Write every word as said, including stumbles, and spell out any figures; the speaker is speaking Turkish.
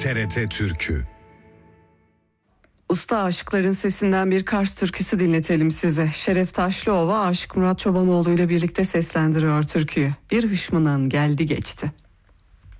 T R T Türkü. Usta aşıkların sesinden bir Kars türküsü dinletelim size. Şeref Taşlıova Aşık Murat Çobanoğlu ile birlikte seslendiriyor türküyü. Bir hışmınan geldi geçti.